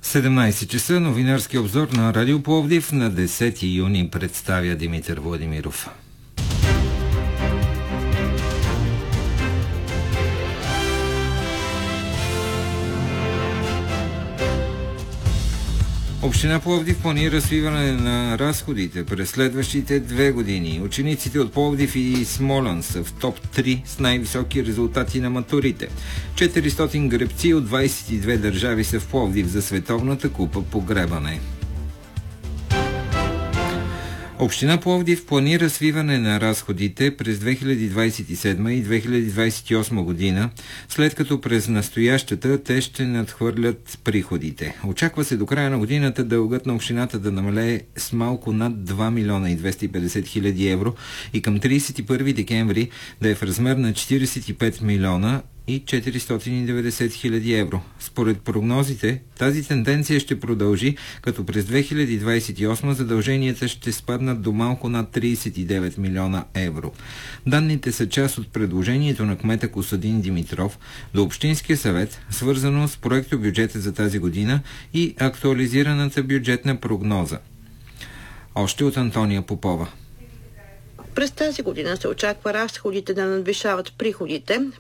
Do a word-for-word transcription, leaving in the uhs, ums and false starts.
седемнайсет часа, новинарски обзор на Радио Пловдив на десети юни представя Димитър Владимиров. Община Пловдив планира свиване на разходите през следващите две години. Учениците от Пловдив и Смолян са в топ три с най-високи резултати на матурите. четиристотин гребци от двайсет и две държави са в Пловдив за Световната купа по гребане. Община Пловдив планира свиване на разходите през две хиляди двайсет и седма и две хиляди двайсет и осма година, след като през настоящата те ще надхвърлят приходите. Очаква се до края на годината дългът на общината да намалее с малко над два милиона и двеста и петдесет хиляди евро и към трийсет и първи декември да е в размер на четирийсет и пет милиона и четиристотин и деветдесет хиляди евро. Според прогнозите, тази тенденция ще продължи, като през две хиляди двайсет и осма задълженията ще спаднат до малко над трийсет и девет милиона евро. Данните са част от предложението на кмета Костадин Димитров до Общинския съвет, свързано с проектобюджета за тази година и актуализираната бюджетна прогноза. Още от Антония Попова. През тази година се очаква разходите да надвишават приходите